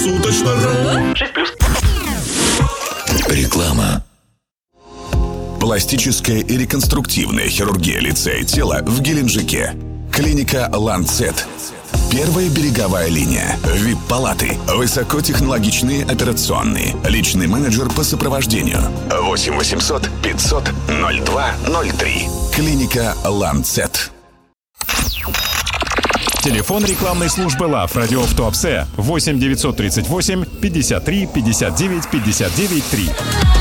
Круглосуточно. 6+. Реклама. Пластическая и реконструктивная хирургия лица и тела в Геленджике. Клиника «Ланцет». Первая береговая линия. ВИП-палаты. Высокотехнологичные операционные. Личный менеджер по сопровождению. 8 800 500 0203. Клиника «Ланцет». Телефон рекламной службы ЛАФ «Радио в Туапсе» 8 938 53 59 59 3.